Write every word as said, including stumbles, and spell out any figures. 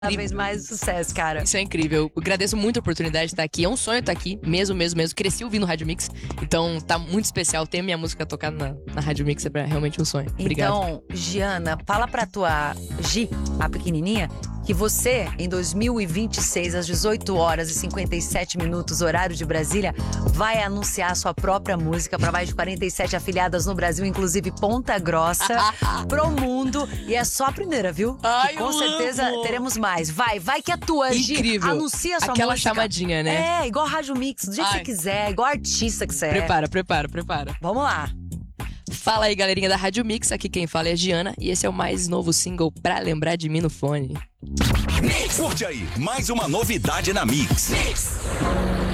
Cada vez mais sucesso, cara. Isso é incrível. Eu agradeço muito a oportunidade de estar aqui. É um sonho estar aqui, mesmo, mesmo, mesmo. Cresci ouvindo Rádio Mix, então tá muito especial ter minha música tocada na, na Rádio Mix. É realmente um sonho. Obrigado. Então, Giana, fala pra tua Gi, a pequenininha, que você, em dois mil e vinte e seis, às dezoito horas e cinquenta e sete minutos, horário de Brasília, vai anunciar sua própria música para mais de quarenta e sete afiliadas no Brasil, inclusive Ponta Grossa, pro mundo. E é só a primeira, viu? Ai, e com eu certeza amo. teremos mais. Vai, vai que é tua, Gi. Incrível. Anuncia a sua Aquela música. chamadinha, né? É, igual Rádio Mix, do jeito Ai. que você quiser, igual artista que você é. Prepara, prepara, prepara. Vamos lá. Fala aí, galerinha da Rádio Mix. Aqui quem fala é a Giana. E esse é o mais novo single Pra Lembrar de Mim no Fone. Curte aí, mais uma novidade na Mix.